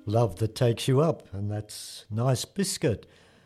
Love That Takes You Up, and that's Nice Biscuit.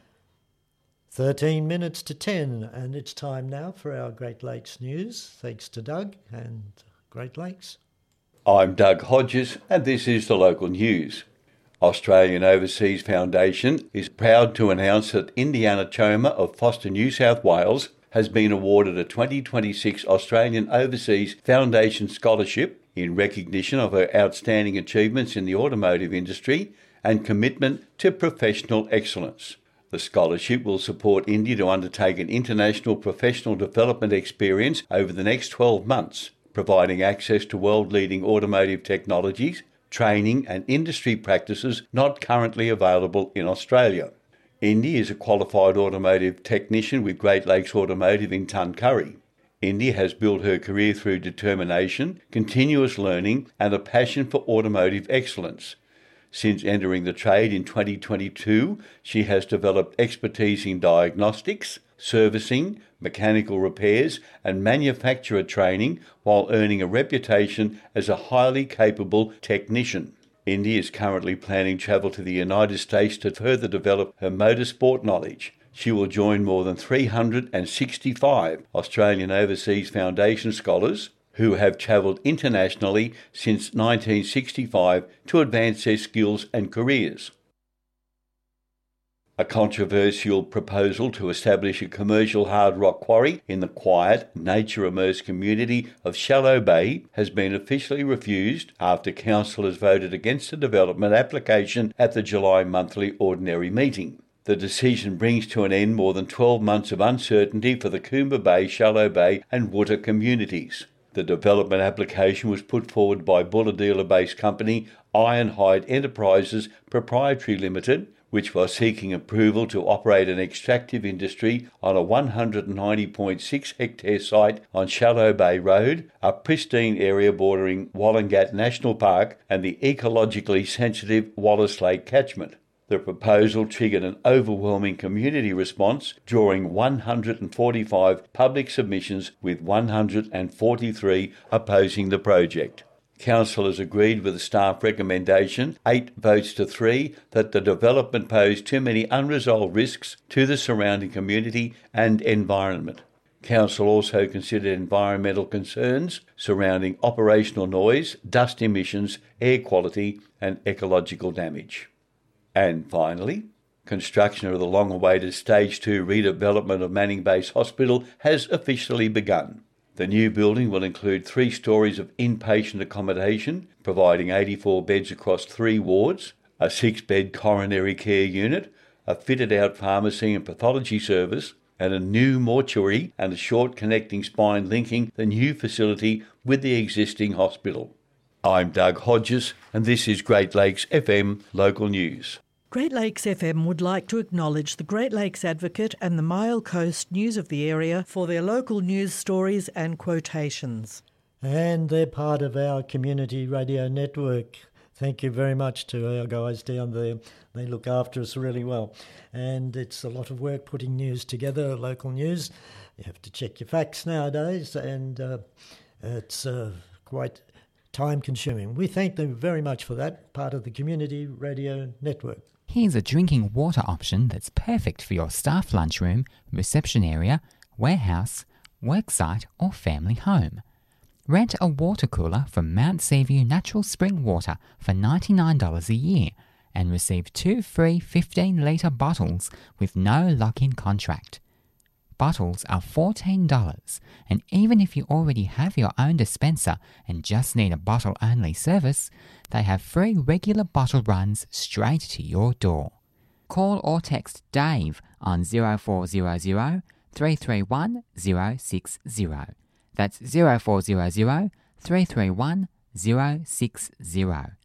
13 minutes to 10, and it's time now for our Great Lakes news. Thanks to Doug and Great Lakes. I'm Doug Hodges, and this is the local news. Australian Overseas Foundation is proud to announce that Indiana Choma of Foster, New South Wales has been awarded a 2026 Australian Overseas Foundation Scholarship in recognition of her outstanding achievements in the automotive industry and commitment to professional excellence. The scholarship will support Indy to undertake an international professional development experience over the next 12 months, providing access to world-leading automotive technologies, training and industry practices not currently available in Australia. Indy is a qualified automotive technician with Great Lakes Automotive in Tuncurry. Indy has built her career through determination, continuous learning and a passion for automotive excellence. Since entering the trade in 2022, she has developed expertise in diagnostics, servicing, mechanical repairs and manufacturer training while earning a reputation as a highly capable technician. Indy is currently planning travel to the United States to further develop her motorsport knowledge. She will join more than 365 Australian Overseas Foundation scholars who have travelled internationally since 1965 to advance their skills and careers. A controversial proposal to establish a commercial hard rock quarry in the quiet, nature-immersed community of Shallow Bay has been officially refused after councillors voted against the development application at the July monthly ordinary meeting. The decision brings to an end more than 12 months of uncertainty for the Coomba Bay, Shallow Bay and Wooter communities. The development application was put forward by Bulahdelah-based company Ironhide Enterprises Proprietary Limited, which was seeking approval to operate an extractive industry on a 190.6 hectare site on Shallow Bay Road, a pristine area bordering Wallangat National Park and the ecologically sensitive Wallace Lake catchment. The proposal triggered an overwhelming community response, drawing 145 public submissions with 143 opposing the project. Councillors agreed with the staff recommendation, 8 votes to 3, that the development posed too many unresolved risks to the surrounding community and environment. Council also considered environmental concerns surrounding operational noise, dust emissions, air quality and ecological damage. And finally, construction of the long-awaited Stage 2 redevelopment of Manning Base Hospital has officially begun. The new building will include 3 stories of inpatient accommodation, providing 84 beds across 3 wards, a 6-bed coronary care unit, a fitted-out pharmacy and pathology service, and a new mortuary and a short connecting spine linking the new facility with the existing hospital. I'm Doug Hodges, and this is Great Lakes FM Local News. Great Lakes FM would like to acknowledge the Great Lakes Advocate and the Mile Coast News of the area for their local news stories and quotations. And they're part of our community radio network. Thank you very much to our guys down there. They look after us really well. And it's a lot of work putting news together, local news. You have to check your facts nowadays, and it's quite time-consuming. We thank them very much for that, part of the community radio network. Here's a drinking water option that's perfect for your staff lunchroom, reception area, warehouse, worksite or family home. Rent a water cooler from Mount Seaview Natural Spring Water for $99 a year and receive 2 free 15-litre bottles with no lock-in contract. Bottles are $14, and even if you already have your own dispenser and just need a bottle-only service, they have free regular bottle runs straight to your door. Call or text Dave on 0400 331 060. That's 0400 331 060.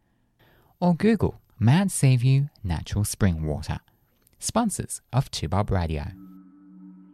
Or Google Mount Seaview Natural Spring Water. Sponsors of 2Bob Radio.